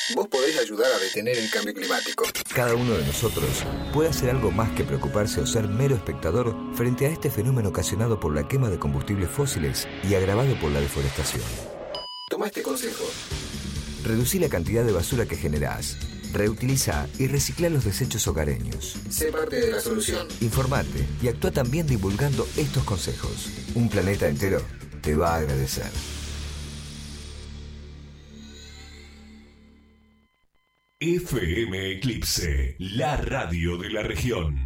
Vos podés ayudar a detener el cambio climático. Cada uno de nosotros puede hacer algo más que preocuparse o ser mero espectador frente a este fenómeno ocasionado por la quema de combustibles fósiles y agravado por la deforestación. Toma este consejo. Reducí la cantidad de basura que generás. Reutiliza y recicla los desechos hogareños. Sé parte de la solución. Informate y actúa también divulgando estos consejos. Un planeta entero te va a agradecer. FM Eclipse, la radio de la región.